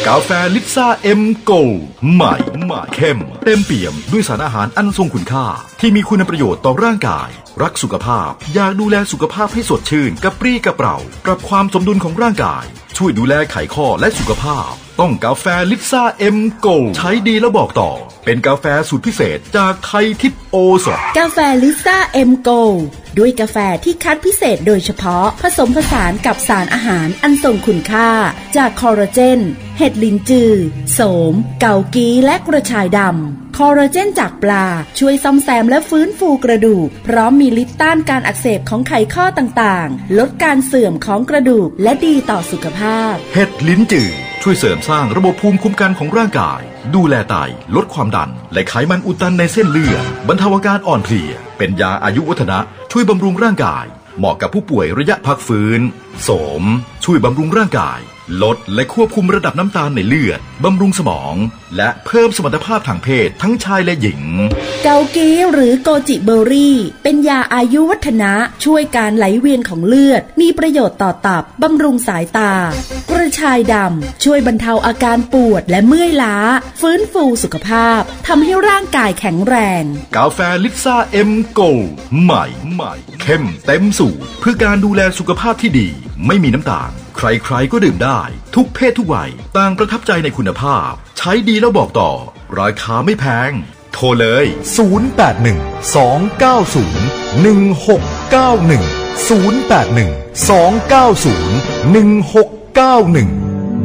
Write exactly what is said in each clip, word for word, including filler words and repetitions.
กาแฟลิซ่าเอ็มโกลด์ใหม่ใหม่เข้มเต็มเปี่ยมด้วยสารอาหารอันทรงคุณค่าที่มีคุณประโยชน์ต่อร่างกายรักสุขภาพอยากดูแลสุขภาพให้สดชื่นกระปรี้กระเปร่าปรับความสมดุลของร่างกายช่วยดูแลไขข้อและสุขภาพต้องกาแฟลิซ่าเอ็มโกลด์ใช้ดีแล้วบอกต่อเป็นกาแฟสูตรพิเศษจากไทยทิพย์โอสถกาแฟลิซ่าเอ็มโกลด์ด้วยกาแฟที่คัดพิเศษโดยเฉพาะผสมผสานกับสารอาหารอันทรงคุณค่าจากคอลลาเจนเห็ดลิ้นจือโสมเกากีและกระชายดำคอลลาเจนจากปลาช่วยซ่อมแซมและฟื้นฟูกระดูกพร้อมมีฤทธิ์ต้านการอักเสบของไขข้อต่างๆลดการเสื่อมของกระดูกและดีต่อสุขภาพเห็ดลิ้นจือช่วยเสริมสร้างระบบภูมิคุ้มกันของร่างกายดูแลไตลดความดันและไขมันอุดตันในเส้นเลือดบรรเทาอาการอ่อนเพลียเป็นยาอายุวัฒนะช่วยบำรุงร่างกายเหมาะกับผู้ป่วยระยะพักฟื้นโสมช่วยบำรุงร่างกายลดและควบคุมระดับน้ำตาลในเลือดบำรุงสมองและเพิ่มสมรรถภาพทางเพศทั้งชายและหญิงเกากีหรือโกจิเบอร์รี่เป็นยาอายุวัฒนะช่วยการไหลเวียนของเลือดมีประโยชน์ต่อตับบำรุงสายตากระชายดำช่วยบรรเทาอาการปวดและเมื่อยล้าฟื้นฟูสุขภาพทำให้ร่างกายแข็งแรงกาแฟลิซ่าเอ็มโกลด์ใหม่ใหม่เข้มเต็มสูตรเพื่อการดูแลสุขภาพที่ดีไม่มีน้ำตาลใครๆก็ดื่มได้ทุกเพศทุกวัยต่างประทับใจในคุณภาพใช้ดีแล้วบอกต่อราคาไม่แพงโทรเลยศูนย์ แปด หนึ่ง สอง เก้า ศูนย์ หนึ่ง หก เก้า หนึ่ง ศูนย์ แปด หนึ่ง สอง เก้า ศูนย์ หนึ่ง หก เก้า หนึ่ง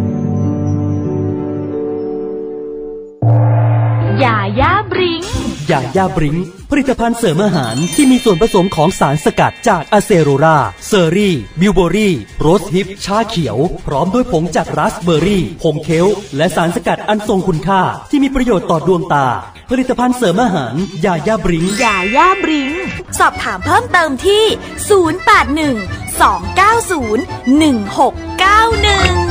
ยาย่าบริงยาย่าบริงผลิตภัณฑ์เสริมอาหารที่มีส่วนผสมของสารสกัดจากอะเซโรราเซอรี่บิวเบอรี่โรสฮิปชาเขียวพร้อมด้วยผงจากราสเบอรี่ผงเคลและสารสกัดอันทรงคุณค่าที่มีประโยชน์ต่อดวงตาผลิตภัณฑ์เสริมอาหารยาย่าบริงยาย่าบริงสอบถามเพิ่มเติมที่ศูนย์ แปด หนึ่ง สอง เก้า ศูนย์ หนึ่ง หก เก้า หนึ่ง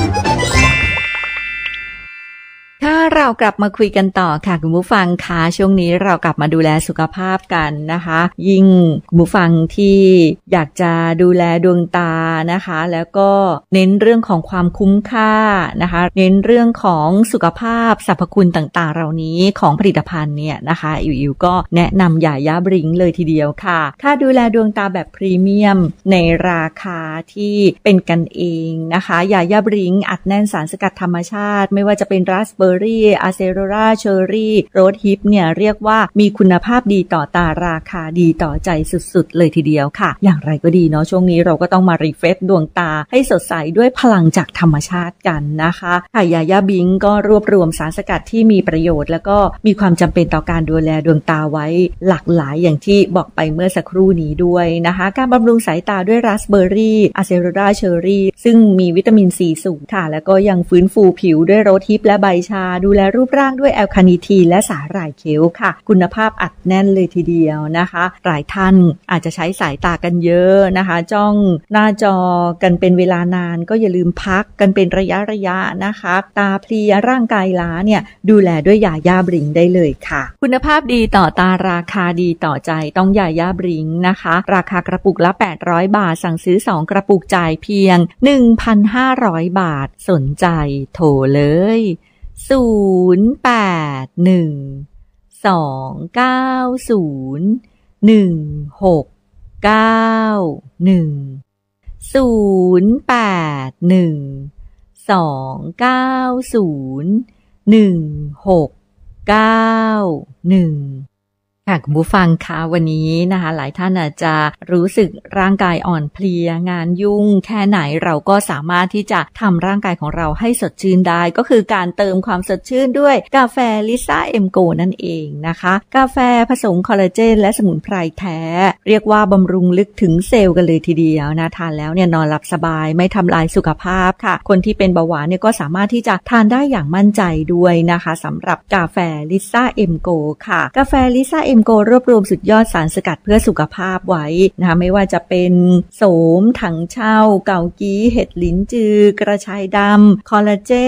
ถ้าเรากลับมาคุยกันต่อค่ะคุณผู้ฟังคะช่วงนี้เรากลับมาดูแลสุขภาพกันนะคะยิ่งคุณผู้ฟังที่อยากจะดูแลดวงตานะคะแล้วก็เน้นเรื่องของความคุ้มค่านะคะเน้นเรื่องของสุขภาพสรรพคุณต่างๆเหล่านี้ของผลิตภัณฑ์เนี่ยนะคะอิ๋วๆก็แนะนำยาย่าบริงเลยทีเดียวค่ะถ้าดูแลดวงตาแบบพรีเมียมในราคาที่เป็นกันเองนะคะยาย่าบริงอัดแน่นสารสกัดธรรมชาติไม่ว่าจะเป็นราสเบอร์รี่อะเซโรราเชอร์รี่โรสฮิปเนี่ยเรียกว่ามีคุณภาพดีต่อตาราคาดีต่อใจสุดๆเลยทีเดียวค่ะอย่างไรก็ดีเนาะช่วงนี้เราก็ต้องมารีเฟรชดวงตาให้สดใสด้วยพลังจากธรรมชาติกันนะคะค่ะยาย่าบริงก็รวบรวมสารสกัดที่มีประโยชน์แล้วก็มีความจำเป็นต่อการดูแลดวงตาไว้หลากหลายอย่างที่บอกไปเมื่อสักครู่นี้ด้วยนะคะการบำรุงสายตาด้วยราสเบอร์รี่อะเซโรราเชอร์รี่ซึ่งมีวิตามินซีสูงค่ะแล้วก็ยังฟื้นฟูผิวด้วยโรสฮิปและใบชาดูแลรูปร่างด้วยแอลคาเนิทีนและสาหร่ายเขียวค่ะคุณภาพอัดแน่นเลยทีเดียวนะคะหลายท่านอาจจะใช้สายตากันเยอะนะคะจ้องหน้าจอกันเป็นเวลานานก็อย่าลืมพักกันเป็นระยะระยะนะคะตาเพลียร่างกายล้าเนี่ยดูแลด้วยยาย่าบริงได้เลยค่ะคุณภาพดีต่อตาราคาดีต่อใจต้องยาย่าบริงนะคะราคากระปุกละแปดร้อยบาทสั่งซื้อสองกระปุกจ่ายเพียง หนึ่งพันห้าร้อย บาทสนใจโทรเลยศูนย์ แปด หนึ่ง สอง เก้า ศูนย์ หนึ่ง หก เก้า หนึ่ง ศูนย์ แปด หนึ่ง สอง เก้า ศูนย์ หนึ่ง หก เก้า หนึ่งค่ะคุณผู้ฟังคะวันนี้นะคะหลายท่านอาจจะรู้สึกร่างกายอ่อนเพลียงานยุ่งแค่ไหนเราก็สามารถที่จะทำร่างกายของเราให้สดชื่นได้ก็คือการเติมความสดชื่นด้วยกาแฟลิซ่าเอ็มโกนั่นเองนะคะกาแฟผสมคอลลาเจนและสมุนไพรแท้เรียกว่าบำรุงลึกถึงเซลล์กันเลยทีเดียวนะทานแล้วเนี่ยนอนหลับสบายไม่ทำลายสุขภาพค่ะคนที่เป็นเบาหวานเนี่ยก็สามารถที่จะทานได้อย่างมั่นใจด้วยนะคะสำหรับกาแฟลิซ่าเอ็มโกค่ะกาแฟลิซ่าเอ็มโกรวบรวมสุดยอดสารสกัดเพื่อสุขภาพไว้นะคะไม่ว่าจะเป็นโสมถังเช่าเกากีเห็ดลิ้นจือกระชายดำคอลลาเจน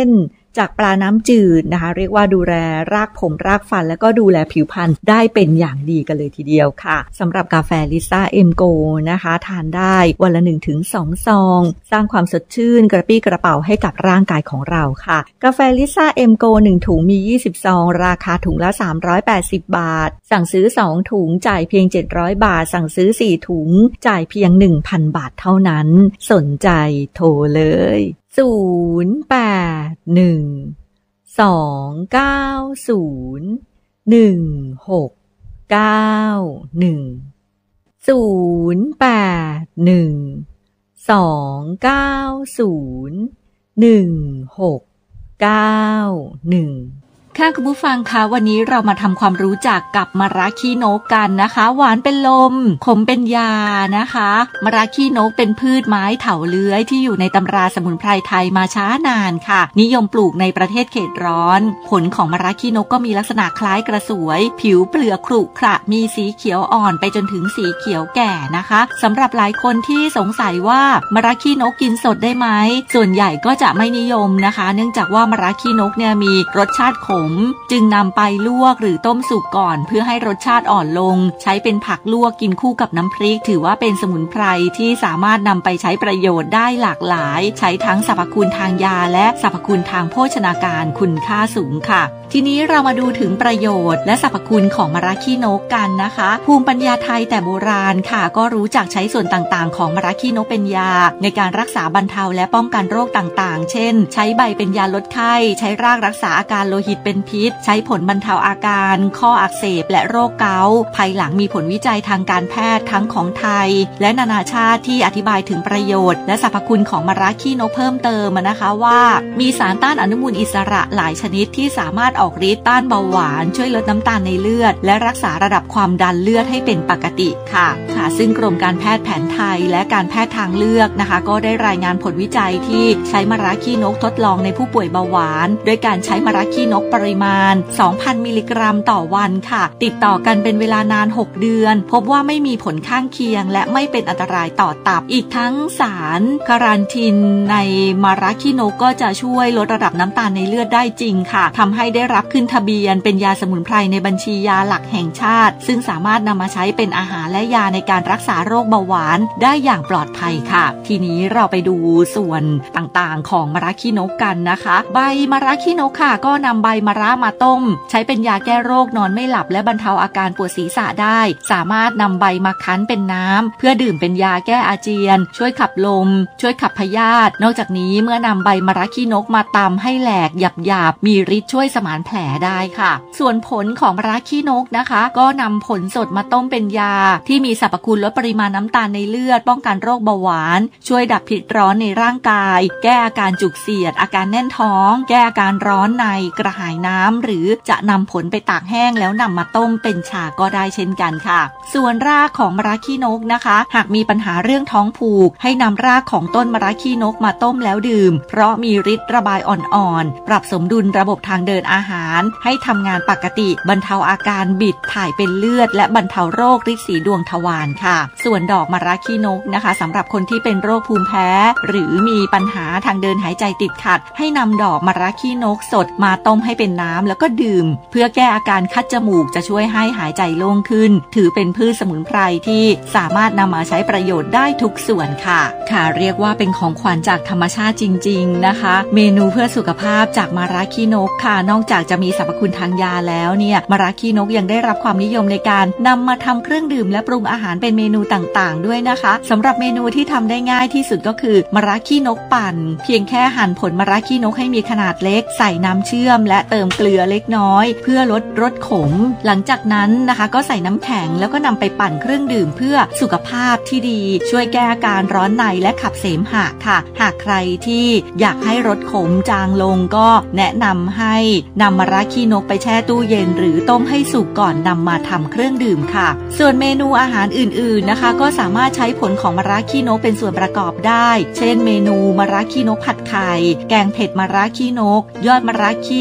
จากปลาน้ำจืดนะคะเรียกว่าดูแลรากผมรากฟันแล้วก็ดูแลผิวพรรณได้เป็นอย่างดีกันเลยทีเดียวค่ะสำหรับกาแฟลิซ่าเอ็มโกนะคะทานได้วันละ หนึ่งถึงสอง ซองสร้างความสดชื่นกระปรี้กระเป๋าให้กับร่างกายของเราค่ะกาแฟลิซ่าเอ็มโกหนึ่งถุงมียี่สิบซองราคาถุงละสามร้อยแปดสิบบาทสั่งซื้อสองถุงจ่ายเพียงเจ็ดร้อยบาทสั่งซื้อสี่ถุงจ่ายเพียง หนึ่งพัน บาทเท่านั้นสนใจโทรเลยศูนย์ แปด หนึ่ง สอง เก้า ศูนย์ หนึ่ง หก เก้า หนึ่ง ศูนย์ แปด หนึ่ง สอง เก้า ศูนย์ หนึ่ง หก เก้า หนึ่งค่ะคุณผู้ฟังคะวันนี้เรามาทำความรู้จักกับมะระขี้นกกันนะคะหวานเป็นลมขมเป็นยานะคะมะระขี้นกเป็นพืชไม้เถาเลื้อยที่อยู่ในตำราสมุนไพรไทยมาช้านานค่ะนิยมปลูกในประเทศเขตร้อนผลของมะระขี้นกก็มีลักษณะคล้ายกระสวยผิวเปลือกขรุขระมีสีเขียวอ่อนไปจนถึงสีเขียวแก่นะคะสำหรับหลายคนที่สงสัยว่ามะระขี้นกกินสดได้ไหมส่วนใหญ่ก็จะไม่นิยมนะคะเนื่องจากว่ามะระขี้นกเนี่ยมีรสชาติขมจึงนำไปลวกหรือต้มสุกก่อนเพื่อให้รสชาติอ่อนลงใช้เป็นผักลวกกินคู่กับน้ำพริกถือว่าเป็นสมุนไพรที่สามารถนำไปใช้ประโยชน์ได้หลากหลายใช้ทั้งสรรพคุณทางยาและสรรพคุณทางโภชนาการคุณค่าสูงค่ะทีนี้เรามาดูถึงประโยชน์และสรรพคุณของมะระขี้นกกันนะคะภูมิปัญญาไทยแต่โบราณค่ะก็รู้จักใช้ส่วนต่างๆของมะระขี้นกเป็นยาในการรักษาบรรเทาและป้องกันโรคต่างๆเช่นใช้ใบเป็นยาลดไข้ใช้รากรักษาอาการโลหิตเป็นพิษใช้ผลบรรเทาอาการข้ออักเสบและโรคเกาต์ภายหลังมีผลวิจัยทางการแพทย์ทั้งของไทยและนานาชาติที่อธิบายถึงประโยชน์และสรรพคุณของมะระขี้นกเพิ่มเติมนะคะว่ามีสารต้านอนุมูลอิสระหลายชนิดที่สามารถออกฤทธิ์ต้านเบาหวานช่วยลดน้ำตาลในเลือดและรักษาระดับความดันเลือดให้เป็นปกติค่ะค่ะซึ่งกรมการแพทย์แผนไทยและการแพทย์ทางเลือกนะคะก็ได้รายงานผลวิจัยที่ใช้มะระขี้นกทดลองในผู้ป่วยเบาหวานโดยการใช้มะระขี้นกปริมาณ สองพัน มิลลิกรัมต่อวันค่ะติดต่อกันเป็นเวลานานหกเดือนพบว่าไม่มีผลข้างเคียงและไม่เป็นอันตรายต่อตับอีกทั้งสารคารันทินในมะระขี้นกก็จะช่วยลดระดับน้ำตาลในเลือดได้จริงค่ะทำให้ได้รับขึ้นทะเบียนเป็นยาสมุนไพรในบัญชียาหลักแห่งชาติซึ่งสามารถนำมาใช้เป็นอาหารและยาในการรักษาโรคเบาหวานได้อย่างปลอดภัยค่ะทีนี้เราไปดูส่วนต่างๆของมะระขี้นกกันนะคะใบมะระขี้นกค่ะก็นำใบมะระมาต้มใช้เป็นยาแก้โรคนอนไม่หลับและบรรเทาอาการปวดศีรษะได้สามารถนำใบมาคั้นเป็นน้ำเพื่อดื่มเป็นยาแก้อาเจียนช่วยขับลมช่วยขับพยาธินอกจากนี้เมื่อนำใบมะระขี้นกมาตำให้แหลกหยาบๆมีฤทธิ์ช่วยสมานแผลได้ค่ะส่วนผลของมะระขี้นกนะคะก็นำผลสดมาต้มเป็นยาที่มีสรรพคุณลดปริมาณน้ำตาลในเลือดป้องกันโรคเบาหวานช่วยดับพิษร้อนในร่างกายแก้อาการจุกเสียดอาการแน่นท้องแก้อาการร้อนในกระหายน้ำหรือจะนำผลไปตากแห้งแล้วนำมาต้มเป็นชาก็ได้เช่นกันค่ะส่วนรากของมะระขี้นกนะคะหากมีปัญหาเรื่องท้องผูกให้นำรากของต้นมะระขี้นกมาต้มแล้วดื่มเพราะมีฤทธิ์ระบายอ่อนๆปรับสมดุลระบบทางเดินอาหารให้ทำงานปกติบรรเทาอาการบิดถ่ายเป็นเลือดและบรรเทาโรคฤทธิ์สีดวงทวารค่ะส่วนดอกมะระขี้นกนะคะสำหรับคนที่เป็นโรคภูมิแพ้หรือมีปัญหาทางเดินหายใจติดขัดให้นำดอกมะระขี้นกสดมาต้มให้เป็นน้ำแล้วก็ดื่มเพื่อแก้อาการคัดจมูกจะช่วยให้หายใจโล่งขึ้นถือเป็นพืชสมุนไพรที่สามารถนำมาใช้ประโยชน์ได้ทุกส่วนค่ะค่ะเรียกว่าเป็นของขวัญจากธรรมชาติจริงๆนะคะเมนูเพื่อสุขภาพจากมะระขี้นกค่ะนอกจากจะมีสรรพคุณทางยาแล้วเนี่ยมะระขี้นกยังได้รับความนิยมในการนำมาทำเครื่องดื่มและปรุงอาหารเป็นเมนูต่างๆด้วยนะคะสำหรับเมนูที่ทำได้ง่ายที่สุดก็คือมะระขี้นกปั่นเพียงแค่หั่นผลมะระขี้นกให้มีขนาดเล็กใส่น้ำเชื่อมและเติมเกลือเล็กน้อยเพื่อลดรสขมหลังจากนั้นนะคะก็ใส่น้ำแข็งแล้วก็นำไปปั่นเครื่องดื่มเพื่อสุขภาพที่ดีช่วยแก้อาการร้อนในและขับเสมหะค่ะหากใครที่อยากให้รสขมจางลงก็แนะนำให้นำมะระขี้นกไปแช่ตู้เย็นหรือต้มให้สุกก่อนนำมาทำเครื่องดื่มค่ะส่วนเมนูอาหารอื่นๆนะคะก็สามารถใช้ผลของมะระขี้นกเป็นส่วนประกอบได้เช่นเมนูมะระขี้นกผัดไข่แกงเผ็ดมะระขี้นกยอดมะระขี้นก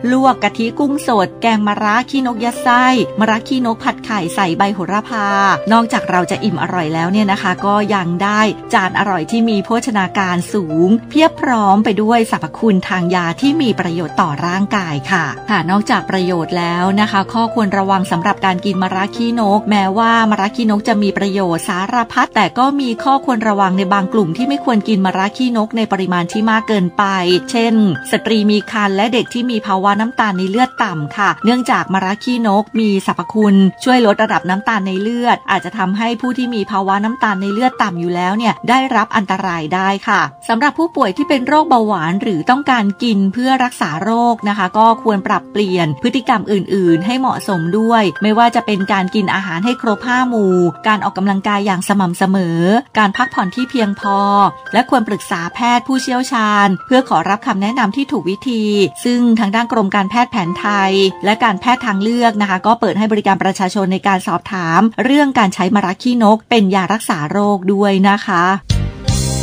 ลวกกะทิกุ้งสดแกงมะระขี้นกยัดไส้มะระขี้นกผัดไข่ใส่ใบโหระพานอกจากเราจะอิ่มอร่อยแล้วเนี่ยนะคะก็ยังได้จานอร่อยที่มีโภชนาการสูงเพียบพร้อมไปด้วยสรรพคุณทางยาที่มีประโยชน์ต่อร่างกายค่ะค่ะนอกจากประโยชน์แล้วนะคะข้อควรระวังสำหรับการกินมะระขี้นกแม้ว่ามะระขี้นกจะมีประโยชน์สารพัดแต่ก็มีข้อควรระวังในบางกลุ่มที่ไม่ควรกินมะระขี้นกในปริมาณที่มากเกินไปเช่นสตรีมีครรภ์และเด็กที่มีภาวะน้ำตาลในเลือดต่ำค่ะเนื่องจากมะระขี้นกมีสรรพคุณช่วยลดระดับน้ำตาลในเลือดอาจจะทำให้ผู้ที่มีภาวะน้ำตาลในเลือดต่ำอยู่แล้วเนี่ยได้รับอันตรายได้ค่ะสำหรับผู้ป่วยที่เป็นโรคเบาหวานหรือต้องการกินเพื่อรักษาโรคนะคะก็ควรปรับเปลี่ยนพฤติกรรมอื่นๆให้เหมาะสมด้วยไม่ว่าจะเป็นการกินอาหารให้ครบห้าหมู่การออกกำลังกายอย่างสม่ำเสมอการพักผ่อนที่เพียงพอและควรปรึกษาแพทย์ผู้เชี่ยวชาญเพื่อขอรับคำแนะนำที่ถูกวิธีซึ่งทางด้านกรมการแพทย์แผนไทยและการแพทย์ทางเลือกนะคะก็เปิดให้บริการประชาชนในการสอบถามเรื่องการใช้มะระขี้นกเป็นยารักษาโรคด้วยนะคะ